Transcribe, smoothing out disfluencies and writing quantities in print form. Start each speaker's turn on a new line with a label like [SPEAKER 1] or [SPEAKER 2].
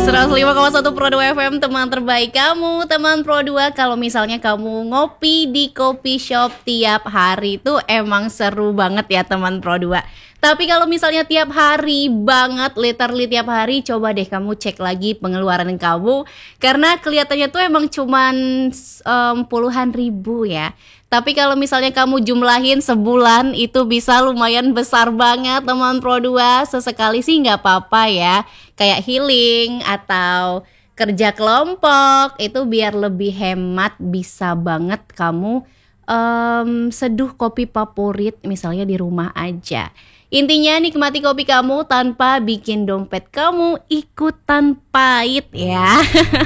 [SPEAKER 1] 105,1 Pro 2 FM, teman terbaik kamu, teman Pro 2. Kalau misalnya kamu ngopi di coffee shop tiap hari itu emang seru banget ya teman Pro 2. Tapi kalau misalnya tiap hari banget, literally tiap hari, coba deh kamu cek lagi pengeluaran kamu. Karena kelihatannya tuh emang cuman puluhan ribu ya. Tapi kalau misalnya kamu jumlahin sebulan itu bisa lumayan besar banget teman Pro 2. Sesekali sih nggak apa-apa ya. Kayak healing atau kerja kelompok itu biar lebih hemat, bisa banget kamu seduh kopi favorit misalnya di rumah aja. Intinya nikmati kopi kamu tanpa bikin dompet kamu ikutan pahit ya.